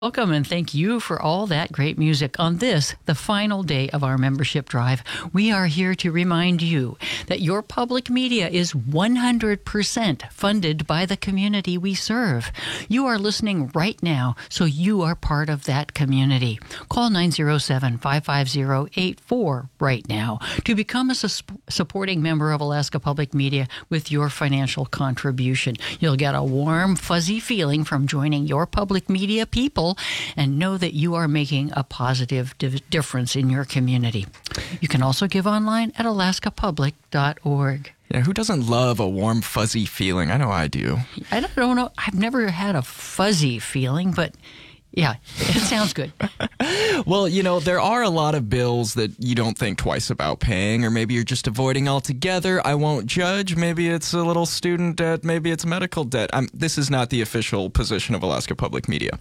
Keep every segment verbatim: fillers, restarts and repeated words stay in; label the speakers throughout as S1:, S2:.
S1: Welcome and thank you for all that great music. On this, the final day of our membership drive, we are here to remind you that your public media is one hundred percent funded by the community we serve. You are listening right now, so you are part of that community. Call nine zero seven, five five zero, eight four right now to become a su- supporting member of Alaska Public Media with your financial contribution. You'll get a warm, fuzzy feeling from joining your public media people and know that you are making a positive div- difference in your community. You can also give online at alaska public dot org.
S2: Yeah, who doesn't love a warm, fuzzy feeling? I know I do.
S1: I don't, don't know. I've never had a fuzzy feeling, but yeah, it sounds good.
S2: Well, you know, there are a lot of bills that you don't think twice about paying, or maybe you're just avoiding altogether. I won't judge. Maybe it's a little student debt. Maybe it's medical debt. I'm, this is not the official position of Alaska Public Media.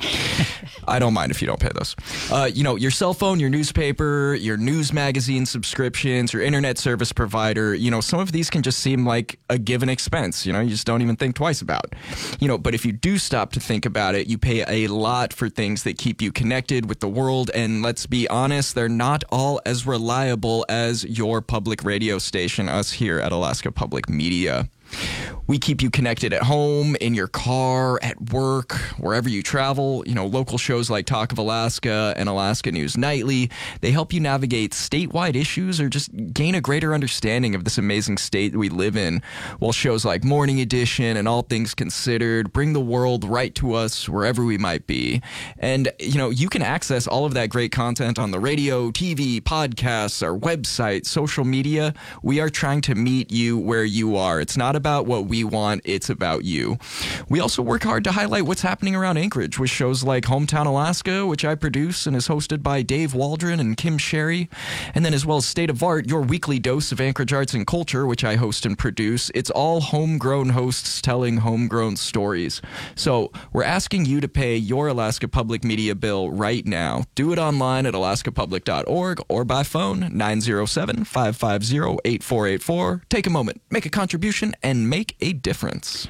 S2: I don't mind if you don't pay those. Uh, you know, your cell phone, your newspaper, your news magazine subscriptions, your internet service provider, you know, some of these can just seem like a given expense. You know, you just don't even think twice about. You know, but if you do stop to think about it, you pay a lot for things that keep you connected with the world, and let's be honest, they're not all as reliable as your public radio station, us here at Alaska Public Media. We keep you connected at home, in your car, at work, wherever you travel. You know, local shows like Talk of Alaska and Alaska News Nightly, they help you navigate statewide issues or just gain a greater understanding of this amazing state we live in. While shows like Morning Edition and All Things Considered bring the world right to us wherever we might be. And, you know, you can access all of that great content on the radio, T V, podcasts, our website, social media. We are trying to meet you where you are. It's not about what we want, it's about you. We also work hard to highlight what's happening around Anchorage with shows like Hometown Alaska, which I produce and is hosted by Dave Waldron and Kim Sherry, and then as well as State of Art, your weekly dose of Anchorage arts and culture, which I host and produce. It's all homegrown hosts telling homegrown stories. So we're asking you to pay your Alaska Public Media bill right now. Do it online at alaska public dot org or by phone nine zero seven, five five zero, eight four eight four. Take a moment, make a contribution, and make a difference.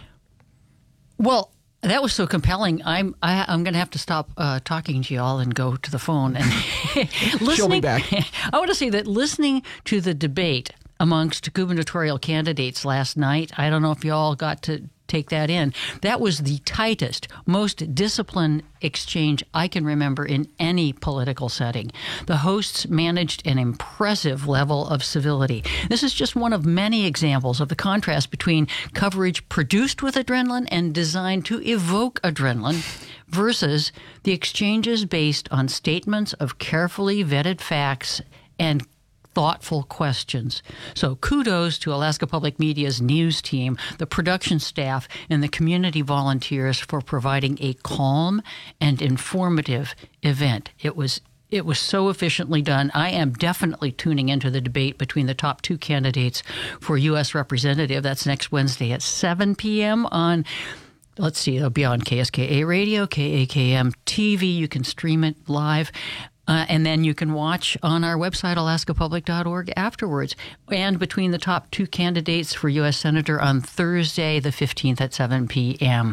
S1: Well, that was so compelling. I'm I, I'm going to have to stop uh, talking to y'all and go to the phone and listening.
S2: She'll be back.
S1: I want to say that listening to the debate amongst gubernatorial candidates last night, I don't know if y'all got to take that in. That was the tightest, most disciplined exchange I can remember in any political setting. The hosts managed an impressive level of civility. This is just one of many examples of the contrast between coverage produced with adrenaline and designed to evoke adrenaline versus the exchanges based on statements of carefully vetted facts and thoughtful questions. So kudos to Alaska Public Media's news team, the production staff, and the community volunteers for providing a calm and informative event. It was It was so efficiently done. I am definitely tuning into the debate between the top two candidates for U S representative. That's next Wednesday at seven p.m. on, let's see, it'll be on K S K A Radio, K A K M T V. You can stream it live. Uh, and then you can watch on our website, alaska public dot org, afterwards. And between the top two candidates for U S Senator on Thursday, the fifteenth at seven p.m.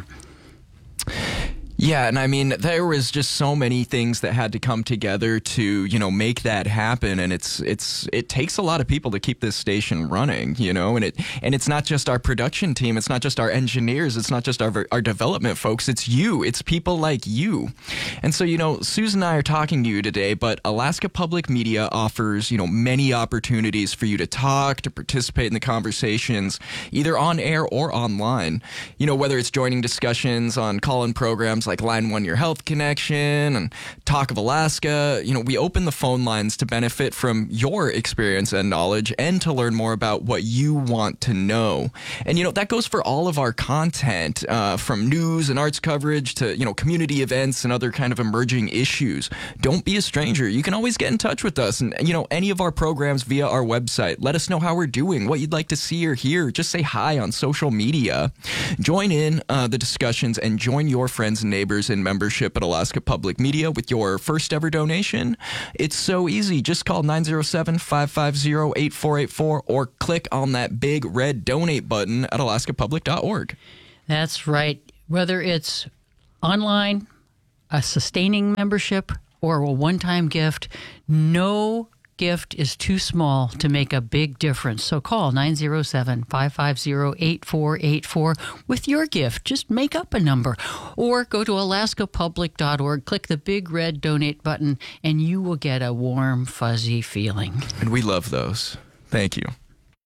S2: Yeah, and I mean, there was just so many things that had to come together to, you know, make that happen, and it's it's it takes a lot of people to keep this station running, you know, and it and it's not just our production team, it's not just our engineers, it's not just our our development folks, it's you, it's people like you. And so, you know, Susan and I are talking to you today, but Alaska Public Media offers, you know, many opportunities for you to talk, to participate in the conversations, either on air or online. You know, whether it's joining discussions on call-in programs like Line One Your Health Connection and Talk of Alaska. You know, we open the phone lines to benefit from your experience and knowledge and to learn more about what you want to know. And, you know, that goes for all of our content, uh, from news and arts coverage to, you know, community events and other kind of emerging issues. Don't be a stranger. You can always get in touch with us and, you know, any of our programs via our website. Let us know how we're doing, what you'd like to see or hear. Just say hi on social media. Join in uh, the discussions and join your friends and neighbors in membership at Alaska Public Media with your first ever donation. It's so easy. Just call nine zero seven, five five zero, eight four eight four or click on that big red donate button at alaska public dot org.
S1: That's right. Whether it's online, a sustaining membership, or a one-time gift, no gift is too small to make a big difference. So call nine oh seven, five five oh, eight four eight four with your gift. Just make up a number. Or go to alaska public dot org, click the big red donate button, and you will get a warm, fuzzy feeling.
S2: And we love those. Thank you.